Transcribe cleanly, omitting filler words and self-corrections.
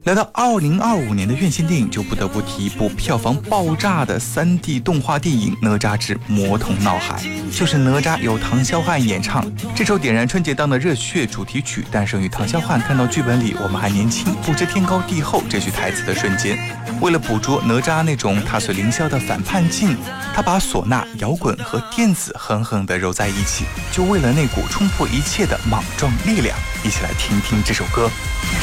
来到2025年的院线电影，就不得不提一部票房爆炸的 3D 动画电影《哪吒之魔童闹海》，就是哪吒由唐潇汉演唱。这首点燃春节档的热血主题曲，诞生于唐潇汉看到剧本里"我们还年轻，不知天高地厚"这句台词的瞬间。为了捕捉哪吒那种踏碎凌霄的反叛劲，他把唢呐、摇滚和电子狠狠地揉在一起，就为了那股冲破一切的莽撞力量。一起来听听这首歌。